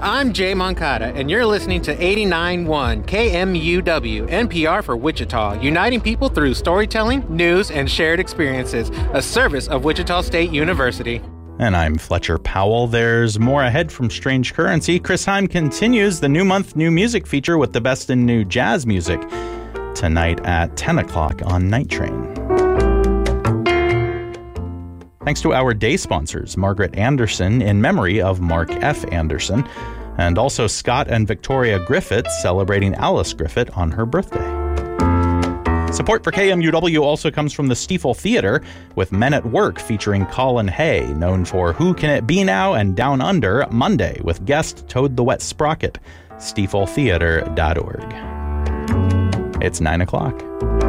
I'm Jay Moncada, and you're listening to 89.1 KMUW, NPR for Wichita, uniting people through storytelling, news, and shared experiences, a service of Wichita State University. And I'm Fletcher Powell. There's more ahead from Strange Currency. Chris Heim continues the New Month, New Music feature with the best in new jazz music tonight at 10 o'clock on Night Train. Thanks to our day sponsors, Margaret Anderson in memory of Mark F. Anderson, and also Scott and Victoria Griffith celebrating Alice Griffith on her birthday. Support for KMUW also comes from the Stiefel Theater with Men at Work featuring Colin Hay, known for Who Can It Be Now and Down Under, Monday with guest Toad the Wet Sprocket, stiefeltheater.org. It's 9 o'clock.